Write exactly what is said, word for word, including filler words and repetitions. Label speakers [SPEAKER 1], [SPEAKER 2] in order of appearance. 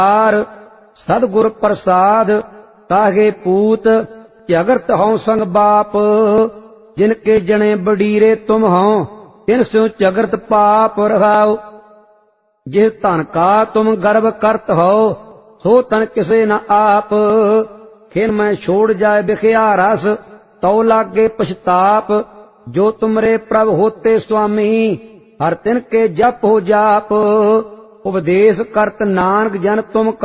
[SPEAKER 1] विचार सदगुर प्रसाद ताहे पूत जगत हौ संग बाप जिनके जने बडीरे तुम हो तिन स्यो जगत पाप रहाओ। जिस धन का तुम गर्व करत हो सो तन किसे न आप खिन मैं छोड़ जाए बिखया रस तो लागे पछताप। जो तुमरे प्रभ होते स्वामी हर तिन के जप हो जाप उपदेश करत नानक जन तुम